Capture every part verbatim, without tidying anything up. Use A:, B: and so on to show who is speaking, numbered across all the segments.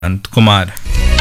A: अनंत कुमार।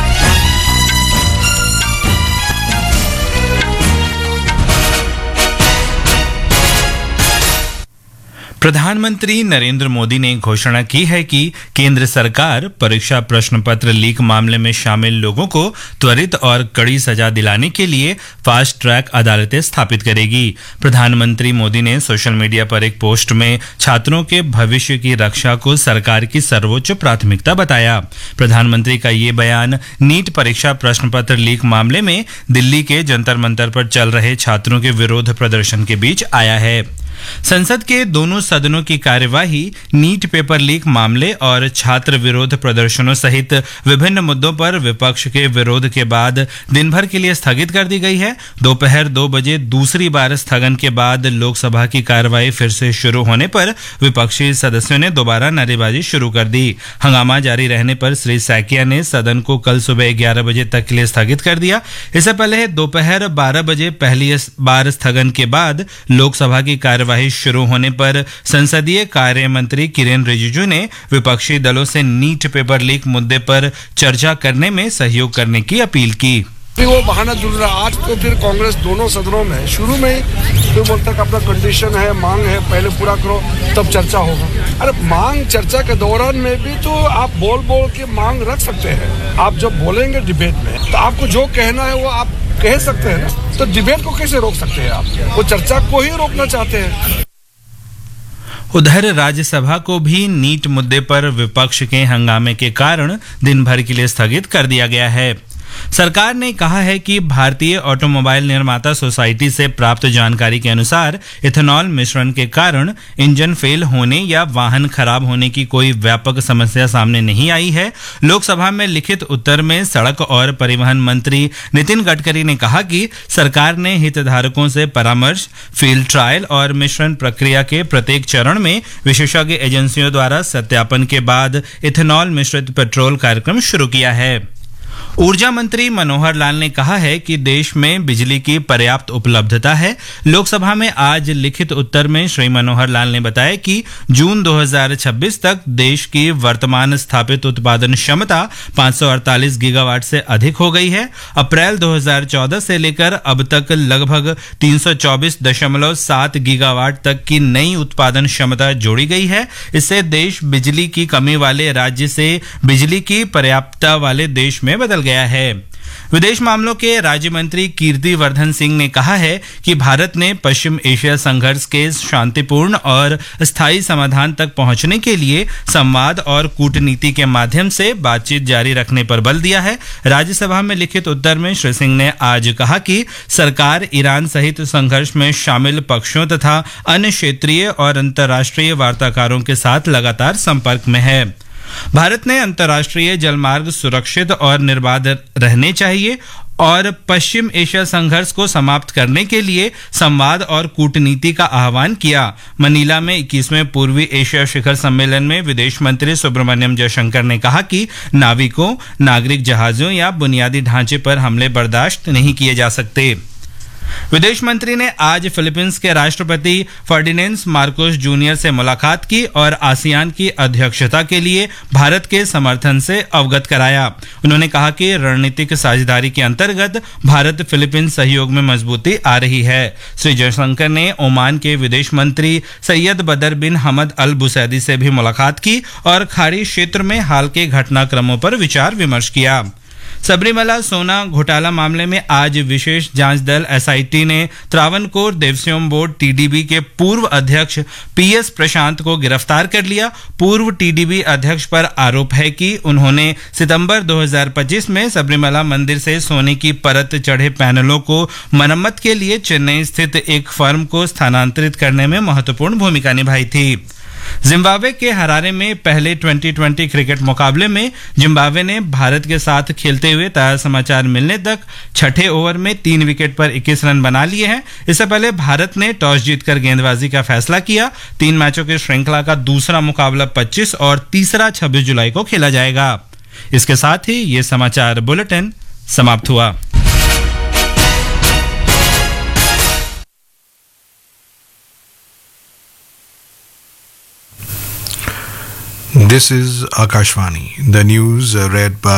A: प्रधानमंत्री नरेंद्र मोदी ने घोषणा की है कि केंद्र सरकार परीक्षा प्रश्न पत्र लीक मामले में शामिल लोगों को त्वरित और कड़ी सजा दिलाने के लिए फास्ट ट्रैक अदालतें स्थापित करेगी। प्रधानमंत्री मोदी ने सोशल मीडिया पर एक पोस्ट में छात्रों के भविष्य की रक्षा को सरकार की सर्वोच्च प्राथमिकता बताया। प्रधानमंत्री का ये बयान नीट परीक्षा प्रश्न पत्र लीक मामले में दिल्ली के जंतर मंतर पर चल रहे छात्रों के विरोध प्रदर्शन के बीच आया है। संसद के दोनों सदनों की कार्यवाही नीट पेपर लीक मामले और छात्र विरोध प्रदर्शनों सहित विभिन्न मुद्दों पर विपक्ष के विरोध के बाद दिन भर के लिए स्थगित कर दी गई है। दोपहर दो बजे दूसरी बार स्थगन के बाद लोकसभा की कार्यवाही फिर से शुरू होने पर विपक्षी सदस्यों ने दोबारा नारेबाजी शुरू कर दी। हंगामा जारी रहने पर श्री सैकिया ने सदन को कल सुबह ग्यारह बजे तक के लिए स्थगित कर दिया। इससे पहले दोपहर बारह बजे पहली बार स्थगन के बाद लोकसभा की कार्यवाही शुरू होने पर संसदीय कार्य मंत्री किरेन रिजिजू ने विपक्षी दलों से नीट पेपर लीक मुद्दे पर चर्चा करने में सहयोग करने की अपील की।
B: वो बहाना ढूंढ रहा। आज तो फिर कांग्रेस दोनों सदनों में शुरू में ही फिर बोलता कि अपना कंडीशन है, मांग है, पहले पूरा करो तब चर्चा होगा। अरे मांग चर्चा के दौरान में भी तो आप बोल बोल के मांग रख सकते हैं। आप जब बोलेंगे डिबेट में तो आपको जो कहना है वो आप कह सकते हैं ना, तो डिबेट को कैसे रोक सकते हैं आप? वो चर्चा को ही रोकना चाहते हैं।
A: उधर राज्यसभा को भी नीट मुद्दे पर विपक्ष के हंगामे के कारण दिन भर के लिए स्थगित कर दिया गया है। सरकार ने कहा है कि भारतीय ऑटोमोबाइल निर्माता सोसाइटी से प्राप्त जानकारी के अनुसार इथेनॉल मिश्रण के कारण इंजन फेल होने या वाहन खराब होने की कोई व्यापक समस्या सामने नहीं आई है। लोकसभा में लिखित उत्तर में सड़क और परिवहन मंत्री नितिन गडकरी ने कहा कि सरकार ने हितधारकों से परामर्श, फील्ड ट्रायल और मिश्रण प्रक्रिया के प्रत्येक चरण में विशेषज्ञ एजेंसियों द्वारा सत्यापन के बाद इथेनॉल मिश्रित पेट्रोल कार्यक्रम शुरू किया है। ऊर्जा मंत्री मनोहर लाल ने कहा है कि देश में बिजली की पर्याप्त उपलब्धता है। लोकसभा में आज लिखित उत्तर में श्री मनोहर लाल ने बताया कि जून दो हज़ार छब्बीस तक देश की वर्तमान स्थापित उत्पादन क्षमता पाँच सौ अड़तालीस गीगावाट से अधिक हो गई है। अप्रैल दो हज़ार चौदह से लेकर अब तक लगभग तीन सौ चौबीस दशमलव सात गीगावाट तक की नई उत्पादन क्षमता जोड़ी गई है। इससे देश बिजली की कमी वाले राज्य से बिजली की पर्याप्तता वाले देश में बदल गया है। विदेश मामलों के राज्य मंत्री कीर्तिवर्धन सिंह ने कहा है कि भारत ने पश्चिम एशिया संघर्ष के शांतिपूर्ण और स्थायी समाधान तक पहुंचने के लिए संवाद और कूटनीति के माध्यम से बातचीत जारी रखने पर बल दिया है। राज्यसभा में लिखित उत्तर में श्री सिंह ने आज कहा कि सरकार ईरान सहित संघर्ष में शामिल पक्षों तथा अन्य क्षेत्रीय और अंतर्राष्ट्रीय वार्ताकारों के साथ लगातार संपर्क में है। भारत ने अंतर्राष्ट्रीय जलमार्ग सुरक्षित और निर्बाध रहने चाहिए और पश्चिम एशिया संघर्ष को समाप्त करने के लिए संवाद और कूटनीति का आह्वान किया। मनीला में इक्कीसवें पूर्वी एशिया शिखर सम्मेलन में विदेश मंत्री सुब्रमण्यम जयशंकर ने कहा कि नाविकों, नागरिक जहाजों या बुनियादी ढांचे पर हमले बर्दाश्त नहीं किए जा सकते। विदेश मंत्री ने आज फिलीपींस के राष्ट्रपति फर्डिनेंड मार्कोस जूनियर से मुलाकात की और आसियान की अध्यक्षता के लिए भारत के समर्थन से अवगत कराया। उन्होंने कहा कि रणनीतिक साझेदारी के अंतर्गत भारत फिलीपींस सहयोग में मजबूती आ रही है। श्री जयशंकर ने ओमान के विदेश मंत्री सैयद बदर बिन हमद अल बुसैदी से भी मुलाकात की और खाड़ी क्षेत्र में हाल के घटनाक्रमों पर विचार विमर्श किया। सबरीमला सोना घोटाला मामले में आज विशेष जांच दल एसआईटी ने त्रावणकोर देवस्थानम बोर्ड टीडीबी के पूर्व अध्यक्ष पीएस प्रशांत को गिरफ्तार कर लिया। पूर्व टीडीबी अध्यक्ष पर आरोप है कि उन्होंने सितंबर दो हज़ार पच्चीस में सबरीमला मंदिर से सोने की परत चढ़े पैनलों को मरम्मत के लिए चेन्नई स्थित एक फर्म को स्थानांतरित करने में महत्वपूर्ण भूमिका निभाई थी। जिम्बाब्वे के हरारे में पहले ट्वेंटी ट्वेंटी क्रिकेट मुकाबले में जिम्बाब्वे ने भारत के साथ खेलते हुए ताजा समाचार मिलने तक छठे ओवर में तीन विकेट पर इक्कीस रन बना लिए हैं। इससे पहले भारत ने टॉस जीतकर गेंदबाजी का फैसला किया। तीन मैचों की श्रृंखला का दूसरा मुकाबला पच्चीस और तीसरा छब्बीस जुलाई को खेला जाएगा। इसके साथ ही ये समाचार बुलेटिन समाप्त हुआ।
C: This is Akashvani. The news uh, read by